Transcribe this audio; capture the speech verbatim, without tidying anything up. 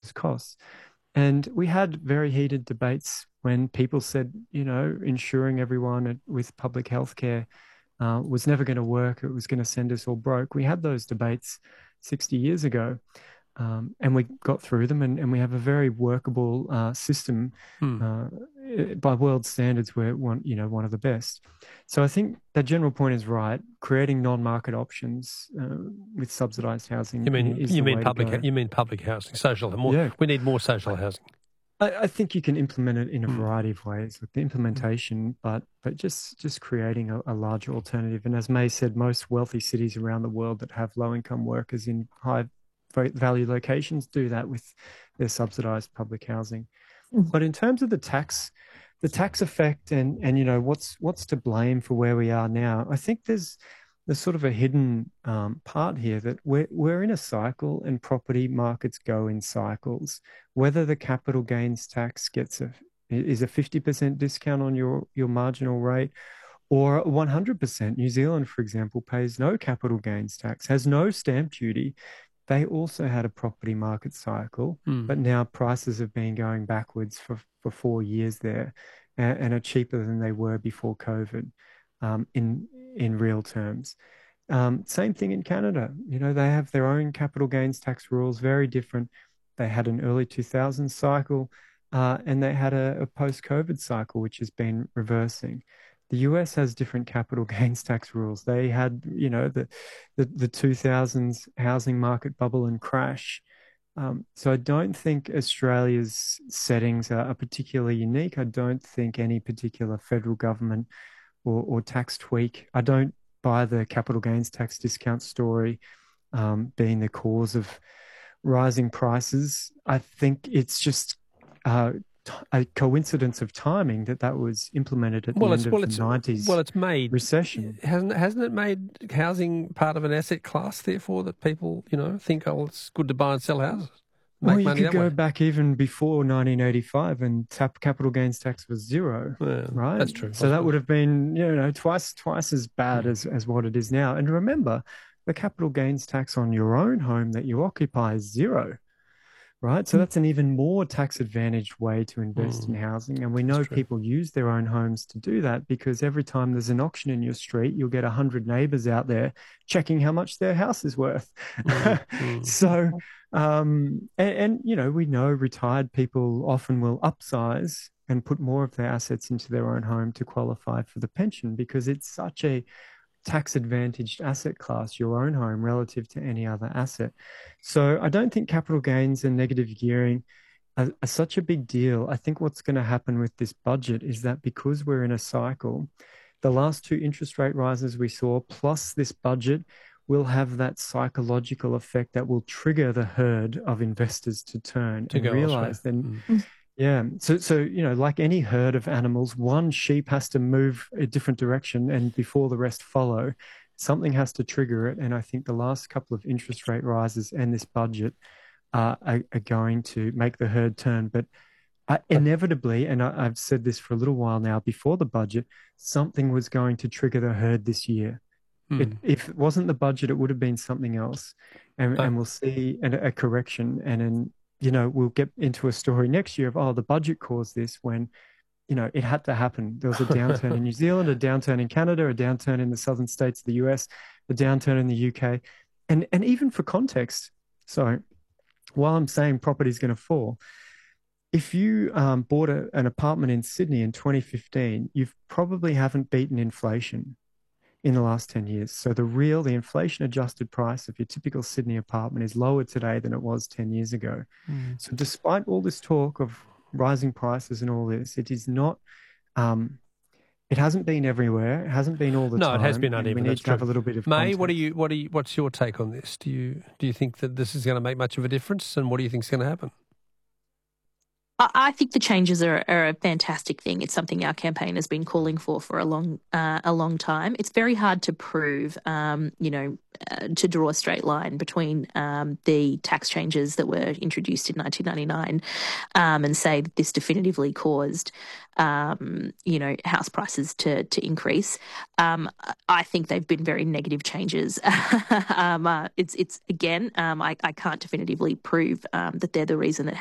its costs. And we had very heated debates when people said, you know, insuring everyone with public health care uh, was never going to work. It was going to send us all broke. We had those debates sixty years ago. Um, and we got through them, and, and we have a very workable uh, system. Hmm. Uh, by world standards, we're one, you know, one of the best. So I think that general point is right. Creating non-market options uh, with subsidised housing You mean is you the mean way public to go. you mean public housing, social more. Yeah, We need more social housing. I, I think you can implement it in a Hmm. variety of ways, like the implementation, but but just just creating a, a larger alternative. And as May said, most wealthy cities around the world that have low-income workers in high value locations do that with their subsidized public housing. But in terms of the tax, the tax effect and and you know what's what's to blame for where we are now, I think there's there's sort of a hidden um, part here that we're we're in a cycle and property markets go in cycles. Whether the capital gains tax gets a is a fifty percent discount on your your marginal rate or one hundred percent. New Zealand, for example, pays no capital gains tax, has no stamp duty. They also had a property market cycle, Hmm. but now prices have been going backwards for, for four years there and, and are cheaper than they were before COVID um, in in real terms. Um, same thing in Canada. You know, they have their own capital gains tax rules, very different. They had an early two thousands cycle uh, and they had a, a post-COVID cycle, which has been reversing. The U S has different capital gains tax rules. They had, you know, the the, the two thousands housing market bubble and crash. Um, so I don't think Australia's settings are, are particularly unique. I don't think any particular federal government or, or tax tweak. I don't buy the capital gains tax discount story um, being the cause of rising prices. I think it's just uh, a coincidence of timing that that was implemented at the Well, end it's of well, the it's nineties well, it's made recession. hasn't hasn't it made housing part of an asset class? Therefore, that people you know think, oh, it's good to buy and sell houses, Well, make you money could that go way. back even before nineteen eighty-five and tap capital gains tax was zero, Yeah, right? that's true, I So that suppose. would have been, you know, twice twice as bad Hmm. as, as what it is now. And remember, the capital gains tax on your own home that you occupy is zero, right? So that's an even more tax advantaged way to invest Hmm. in housing. And we That's know true. people use their own homes to do that because every time there's an auction in your street, you'll get a hundred neighbors out there checking how much their house is worth. Hmm. Hmm. So, um, and, and, you know, we know retired people often will upsize and put more of their assets into their own home to qualify for the pension because it's such a tax advantaged asset class, your own home, relative to any other asset. So I don't think capital gains and negative gearing are, are such a big deal. I think what's going to happen with this budget is that because we're in a cycle, the last two interest rate rises we saw, plus this budget, will have that psychological effect that will trigger the herd of investors to turn To and go elsewhere. realize then Hmm. yeah. So, so, you know, like any herd of animals, one sheep has to move a different direction and before the rest follow, something has to trigger it. And I think the last couple of interest rate rises and this budget uh, are, are going to make the herd turn. But uh, inevitably, and I, I've said this for a little while now, before the budget, something was going to trigger the herd this year. It, Hmm. if it wasn't the budget, it would have been something else. And, No. and we'll see an, a correction. And then, you know, we'll get into a story next year of, oh, the budget caused this when, you know, it had to happen. There was a downturn in New Zealand, a downturn in Canada, a downturn in the southern states of the U S, a downturn in the U K. And, and even for context, so while I'm saying property is going to fall, if you um, bought a, an apartment in Sydney in twenty fifteen, you probably haven't beaten inflation in the last ten years. So the real, the inflation adjusted price of your typical Sydney apartment is lower today than it was ten years ago. Hmm. So despite all this talk of rising prices and all this, it is not, um, it hasn't been everywhere. It hasn't been all the No, it has time. been And we uneven. That's need to have true. a little bit of May, what do context. you, what do you, what's your take on this? Do you, do you think that this is going to make much of a difference, and what do you think is going to happen? I I think the changes are, are a fantastic thing. It's something our campaign has been calling for for a long uh, a long time. It's very hard to prove, um, you know, uh, to draw a straight line between um, the tax changes that were introduced in nineteen ninety-nine um, and say that this definitively caused, um, you know, house prices to to increase. Um, I think they've been very negative changes. um, uh, it's it's again, um, I, I can't definitively prove um, that they're the reason that